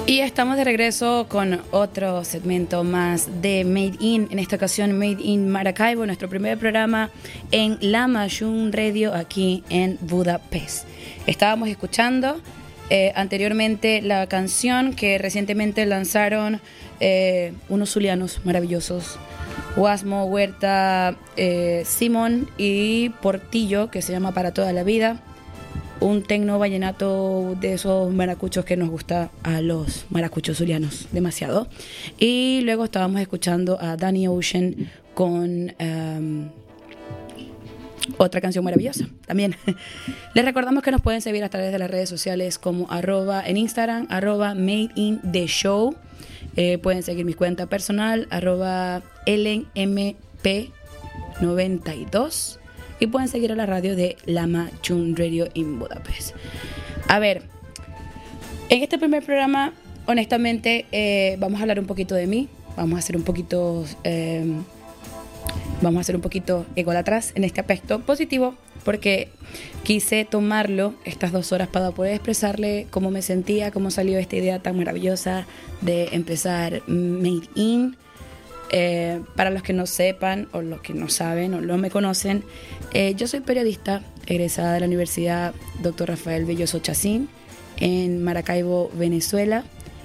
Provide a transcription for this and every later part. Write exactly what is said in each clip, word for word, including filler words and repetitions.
Y estamos de regreso con otro segmento más de Made In, en esta ocasión Made in Maracaibo, nuestro primer programa en Lama June Radio aquí en Budapest. Estábamos escuchando eh, anteriormente la canción que recientemente lanzaron eh, unos zulianos maravillosos, Guasmo, Huerta, eh, Simón y Portillo, que se llama Para Toda la Vida. Un tecno vallenato de esos maracuchos que nos gusta a los maracuchos zulianos demasiado. Y luego estábamos escuchando a Danny Ocean con um, otra canción maravillosa también. Les recordamos que nos pueden seguir a través de las redes sociales como arroba en Instagram, arroba Made in the Show. Eh, pueden seguir mi cuenta personal, arroba Ellen M P noventa y dos. Y pueden seguir a la radio de Lama June Radio in Budapest. A ver, en este primer programa, honestamente, eh, vamos a hablar un poquito de mí. Vamos a hacer un poquito, eh, vamos a hacer un poquito ególatras en este aspecto positivo, porque quise tomarlo estas dos horas para poder expresarle cómo me sentía, cómo salió esta idea tan maravillosa de empezar Made In. Eh, para los que no sepan o los que no saben o no me conocen, eh, yo soy periodista egresada de la Universidad doctor Rafael Belloso Chacín en Maracaibo, Venezuela,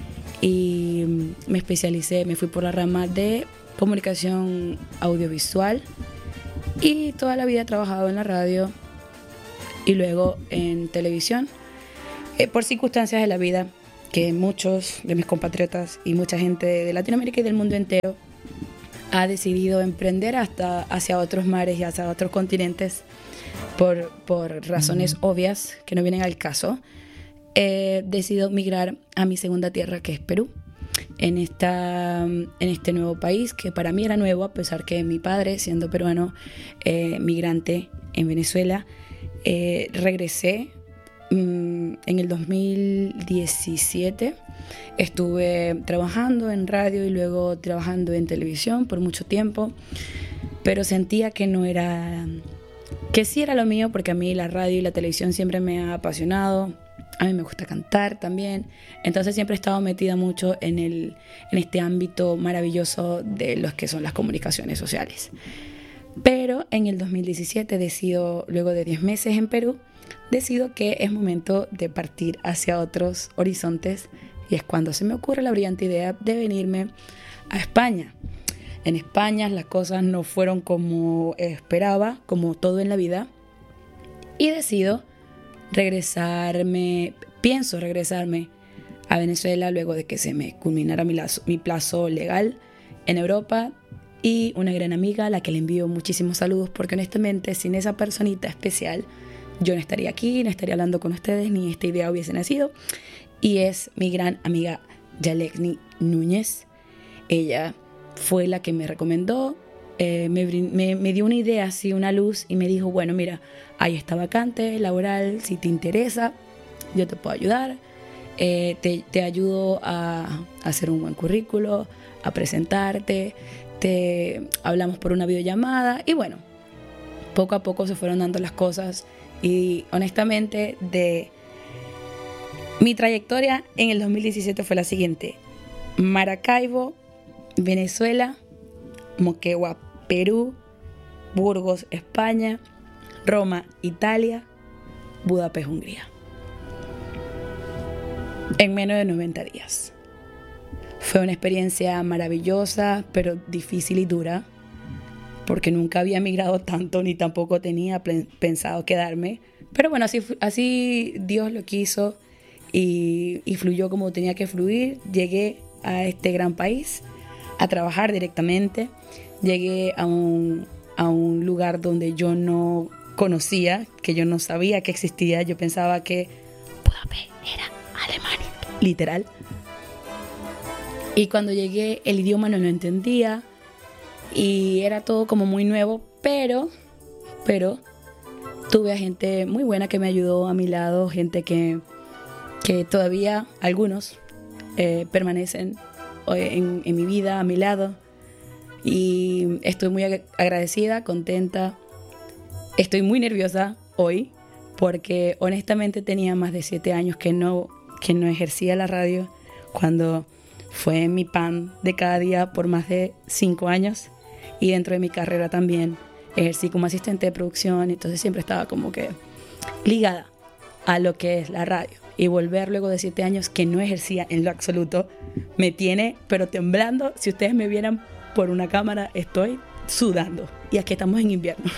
y me especialicé, me fui por la rama de comunicación audiovisual y toda la vida he trabajado en la radio y luego en televisión, eh, por circunstancias de la vida que muchos de mis compatriotas y mucha gente de Latinoamérica y del mundo entero ha decidido emprender hasta hacia otros mares y hacia otros continentes por, por razones mm. obvias que no vienen al caso. He decidido migrar a mi segunda tierra, que es Perú, en, esta, en este nuevo país que para mí era nuevo, a pesar que mi padre, siendo peruano, eh, migrante en Venezuela, eh, regresé mm, en el dos mil diecisiete. Estuve trabajando en radio y luego trabajando en televisión por mucho tiempo, pero sentía que no era, que sí era lo mío, porque a mí la radio y la televisión siempre me ha apasionado. A mí me gusta cantar también, entonces siempre he estado metida mucho en, el, en este ámbito maravilloso de los que son las comunicaciones sociales. Pero en el dos mil diecisiete decido, luego de diez meses en Perú, decido que es momento de partir hacia otros horizontes. Y es cuando se me ocurre la brillante idea de venirme a España. En España las cosas no fueron como esperaba, como todo en la vida. Y decido regresarme, pienso regresarme a Venezuela luego de que se me culminara mi, lazo, mi plazo legal en Europa. Y una gran amiga a la que le envío muchísimos saludos, porque honestamente sin esa personita especial yo no estaría aquí, no estaría hablando con ustedes, ni esta idea hubiese nacido. Y es mi gran amiga Yalekni Núñez. Ella fue la que me recomendó, eh, me, me, me dio una idea, así una luz, y me dijo, bueno, mira, hay esta vacante laboral, si te interesa, yo te puedo ayudar, eh, te, te ayudo a, a hacer un buen currículo, a presentarte, te hablamos por una videollamada, y bueno, poco a poco se fueron dando las cosas, y honestamente de... mi trayectoria en el dos mil diecisiete fue la siguiente: Maracaibo, Venezuela, Moquegua, Perú, Burgos, España, Roma, Italia, Budapest, Hungría. En menos de noventa días. Fue una experiencia maravillosa, pero difícil y dura, porque nunca había migrado tanto ni tampoco tenía pensado quedarme. Pero bueno, así, así Dios lo quiso. Y, y fluyó como tenía que fluir. Llegué a este gran país a trabajar directamente. Llegué a un, a un lugar donde yo no conocía, que yo no sabía que existía. Yo pensaba que Budapest era Alemania, literal. Y cuando llegué el idioma no lo entendía y era todo como muy nuevo, pero, pero tuve a gente muy buena que me ayudó a mi lado, gente que que todavía algunos eh, permanecen en, en mi vida, a mi lado, y estoy muy agradecida, contenta, estoy muy nerviosa hoy, porque honestamente tenía más de siete años que no, que no ejercía la radio, cuando fue mi pan de cada día por más de cinco años y dentro de mi carrera también ejercí como asistente de producción, entonces siempre estaba como que ligada a lo que es la radio. Y volver luego de siete años que no ejercía en lo absoluto me tiene pero temblando. Si ustedes me vieran por una cámara, estoy sudando y aquí estamos en invierno.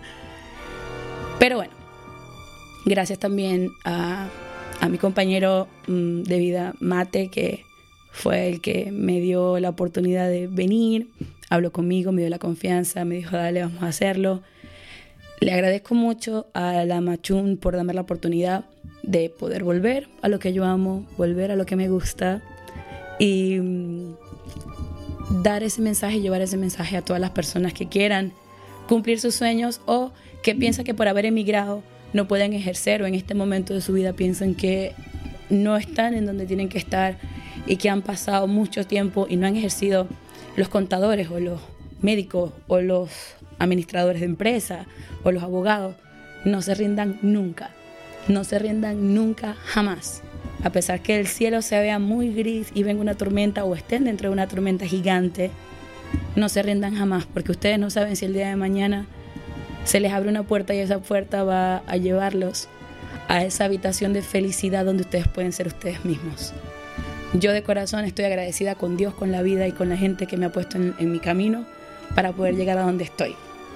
Pero bueno, gracias también a, a mi compañero mmm, de vida Mate, que fue el que me dio la oportunidad de venir, habló conmigo, me dio la confianza, me dijo dale, vamos a hacerlo. Le agradezco mucho a la Machún por darme la oportunidad de poder volver a lo que yo amo, volver a lo que me gusta y um, dar ese mensaje, llevar ese mensaje a todas las personas que quieran cumplir sus sueños o que piensan que por haber emigrado no pueden ejercer o en este momento de su vida piensan que no están en donde tienen que estar y que han pasado mucho tiempo y no han ejercido. Los contadores o los médicos o los administradores de empresa o los abogados no se rindan nunca, no se rindan nunca jamás, a pesar que el cielo se vea muy gris y venga una tormenta o estén dentro de una tormenta gigante, no se rindan jamás, porque ustedes no saben si el día de mañana se les abre una puerta y esa puerta va a llevarlos a esa habitación de felicidad donde ustedes pueden ser ustedes mismos. Yo de corazón estoy agradecida con Dios, con la vida y con la gente que me ha puesto en, en mi camino para poder llegar a donde estoy.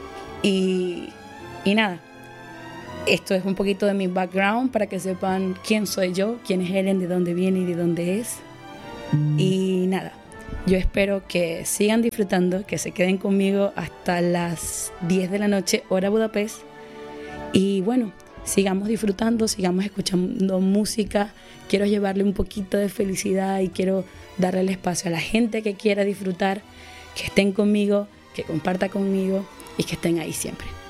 Y, y nada, esto es un poquito de mi background para que sepan quién soy yo, quién es Helen, de dónde viene y de dónde es. Y nada, yo espero que sigan disfrutando, que se queden conmigo hasta las diez de la noche, hora Budapest. Y bueno, sigamos disfrutando, sigamos escuchando música. Quiero llevarle un poquito de felicidad y quiero darle el espacio a la gente que quiera disfrutar, que estén conmigo, que comparta conmigo y que estén ahí siempre.